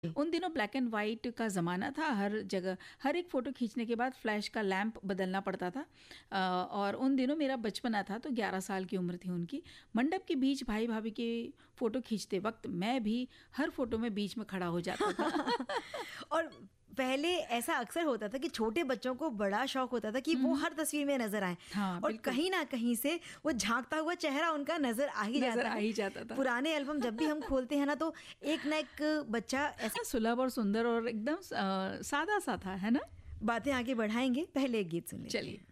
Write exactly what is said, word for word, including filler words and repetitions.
उन दिनों black and white का ज़माना था, हर जगह हर एक फ़ोटो खींचने के बाद फ्लैश का लैंप बदलना पड़ता था। अ, और उन दिनों मेरा बचपना था, तो ग्यारह साल की उम्र थी उनकी। मंडप के बीच भाई भाभी की फ़ोटो खींचते वक्त मैं भी हर फोटो में बीच में खड़ा हो जाता था। और पहले ऐसा अक्सर होता था कि छोटे बच्चों को बड़ा शौक होता था कि वो हर तस्वीर में नजर आए। हाँ, और कहीं ना कहीं से वो झांकता हुआ चेहरा उनका नजर आ ही नजर जाता आ ही जाता था। पुराने एल्बम जब भी हम खोलते हैं ना, तो एक ना एक बच्चा ऐसा सुलभ और सुंदर और एकदम सादा सा था, है ना। बातें आगे बढ़ाएंगे, पहले एक गीत सुन लेते हैं। चलिए।